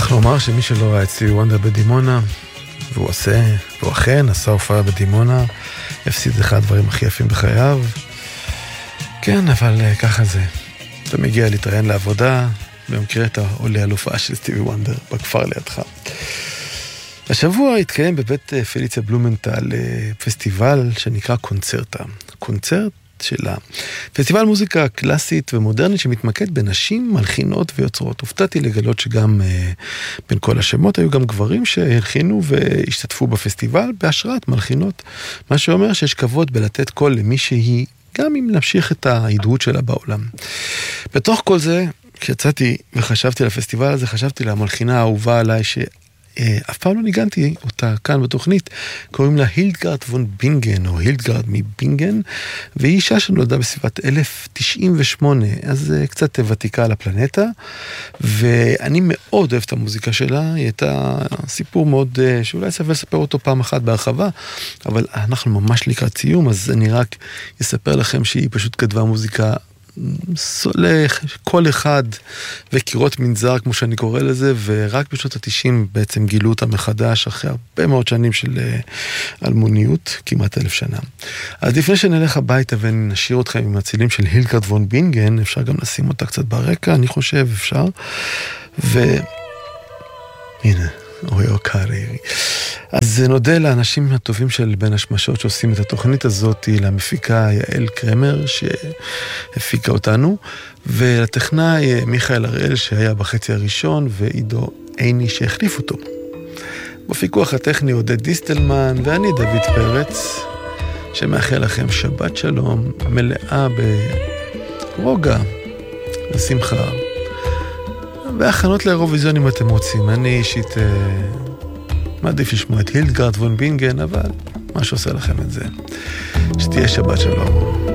מוכרח לומר שמי שלא ראה את סטיבי וונדר בדימונה, והוא אכן עשה הופעה בדימונה, הפסיד אחד הדברים הכי יפים בחייו. כן, אבל ככה זה. אתה מגיע להתראיין לעבודה, במקרה אתה עולה על הופעה של סטיבי וונדר בכפר לידך. השבוע התקיים בבית פליציה בלומנטל פסטיבל שנקרא קונצרטה. קונצרט שלה. פסטיבל מוזיקה קלאסית ומודרנית שמתמקד בנשים, מלחינות ויוצרות. הופתעתי לגלות שגם בין כל השמות היו גם גברים שהלחינו והשתתפו בפסטיבל בהשראת מלחינות. מה שאומר שיש כבוד בלתת קול למי שהיא, גם אם נמשיך את ההידהות שלה בעולם. בתוך כל זה, כשיצאתי וחשבתי על הפסטיבל הזה, חשבתי למלחינה האהובה עליי אף פעם לא ניגנתי אותה כאן בתוכנית, קוראים לה הילדגרד וון בינגן, או הילדגרד מבינגן, והיא אישה שנולדה בסביבת 1098, אז קצת ותיקה על הפלנטה, ואני מאוד אוהב את המוזיקה שלה, היא הייתה סיפור מאוד, שאולי סבל לספר אותו פעם אחת בהרחבה, אבל אנחנו ממש לקראת סיום, אז אני רק אספר לכם שהיא פשוט כתבה מוזיקה, כל אחד וקירות מנזר כמו שאני קורא לזה, ורק בשנות ה-90 בעצם גילו אותה מחדש אחרי הרבה מאוד שנים של אלמוניות, כמעט 1000 שנה. אז לפני שנלך הביתה ונשאיר אתכם עם הצילים של הילדגרד וון בינגן, אפשר גם לשים אותה קצת ברקע, אני חושב אפשר, והנה אוי קארי. אז נודה לאנשים הטובים של בין השמשות שעושים את התוכנית הזאת, למפיקה יעל קרמר שהפיקה אותנו, ולטכנאי מיכאל הראל שהיה בחצי הראשון, ועידו עיני שהחליף אותו. בפיקוח הטכני עודד דיסטלמן, ואני דוד פרץ, שמאחל לכם שבת שלום מלאה ברוגע ושמחה. והכנות לאירוויזיון אם אתם רוצים. אני אישית מעדיף לשמוע את הילדגרד וון בינגן, אבל מה שעושה לכם את זה. שתהיה שבת שלום.